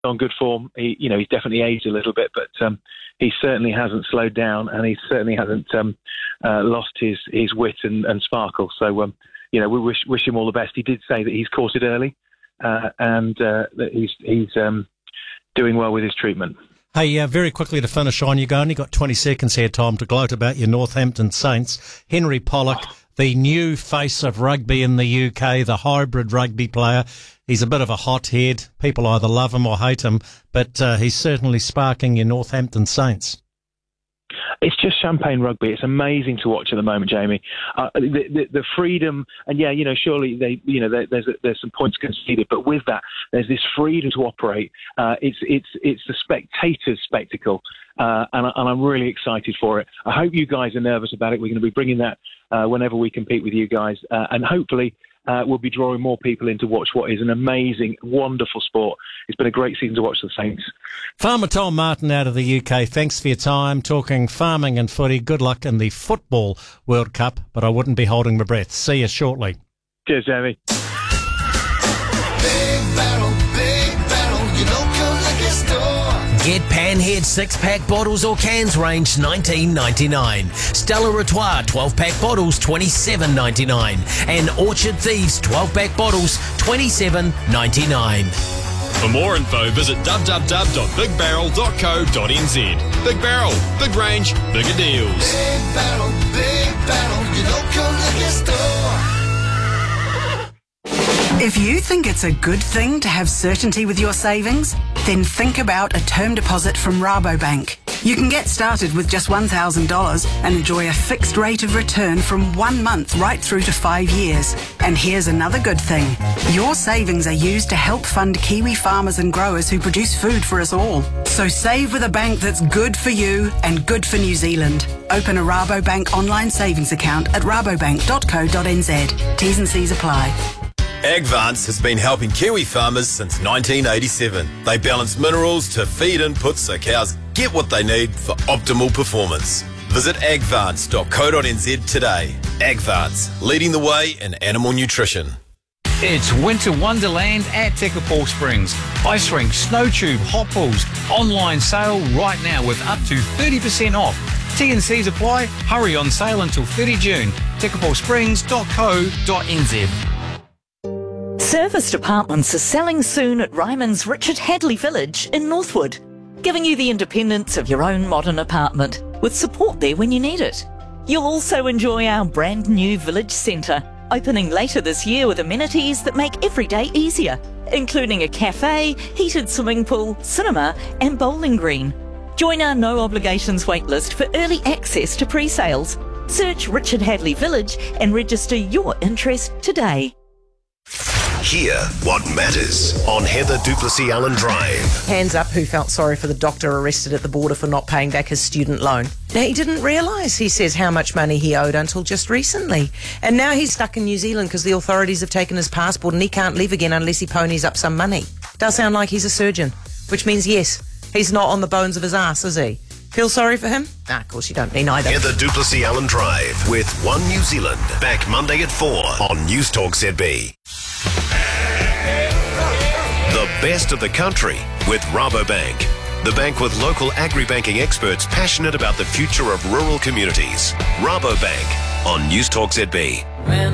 on good form. He's definitely aged a little bit, but he certainly hasn't slowed down, and he certainly hasn't lost his wit and sparkle. So, we wish him all the best. He did say that he's caught it early, and that he's doing well with his treatment. Hey, very quickly to finish on, you've only got 20 seconds here, Tom, to gloat about your Northampton Saints. Henry Pollock, the new face of rugby in the UK, the hybrid rugby player. He's a bit of a hothead. People either love him or hate him, but he's certainly sparking your Northampton Saints. It's just champagne rugby. It's amazing to watch at the moment, Jamie. The freedom, and surely there's some points conceded, but with that, there's this freedom to operate. It's the spectator's spectacle, and I'm really excited for it. I hope you guys are nervous about it. We're going to be bringing that whenever we compete with you guys, and hopefully we'll be drawing more people in to watch what is an amazing, wonderful sport. It's been a great season to watch the Saints. Farmer Tom Martin out of the UK, thanks for your time talking farming and footy. Good luck in the Football World Cup, but I wouldn't be holding my breath. See you shortly. Cheers, Jamie. Get Panhead 6-pack bottles or cans range $19.99. Stella Artois 12-pack bottles $27.99. And Orchard Thieves 12-pack bottles $27.99. For more info, visit www.bigbarrel.co.nz. Big Barrel, big range, bigger deals. Big Barrel, your local liquor store. If you think it's a good thing to have certainty with your savings, then think about a term deposit from Rabobank. You can get started with just $1,000 and enjoy a fixed rate of return from 1 month right through to 5 years. And here's another good thing. Your savings are used to help fund Kiwi farmers and growers who produce food for us all. So save with a bank that's good for you and good for New Zealand. Open a Rabobank online savings account at rabobank.co.nz. T's and C's apply. Agvance has been helping Kiwi farmers since 1987. They balance minerals to feed inputs so cows get what they need for optimal performance. Visit agvance.co.nz today. Agvance, leading the way in animal nutrition. It's Winter Wonderland at Tekapau Springs. Ice rink, snow tube, hot pools. Online sale right now with up to 30% off. T&Cs apply. Hurry on sale until 30 June. tekapausprings.co.nz. Serviced apartments are selling soon at Ryman's Richard Hadley Village in Northwood, giving you the independence of your own modern apartment with support there when you need it. You'll also enjoy our brand new village centre, opening later this year with amenities that make every day easier, including a cafe, heated swimming pool, cinema and bowling green. Join our no obligations waitlist for early access to pre-sales. Search Richard Hadley Village and register your interest today. Hear what matters on Heather Duplessis Allen Drive. Hands up who felt sorry for the doctor arrested at the border for not paying back his student loan. Now, he didn't realise, he says, how much money he owed until just recently. And now he's stuck in New Zealand because the authorities have taken his passport and he can't leave again unless he ponies up some money. Does sound like he's a surgeon, which means, yes, he's not on the bones of his ass, is he? Feel sorry for him? Nah, of course you don't mean either. Heather Duplessis Allen Drive with One New Zealand. Back Monday at 4 on News Talk ZB. The best of the country with Rabobank. The bank with local agri-banking experts passionate about the future of rural communities. Rabobank on News Talk ZB.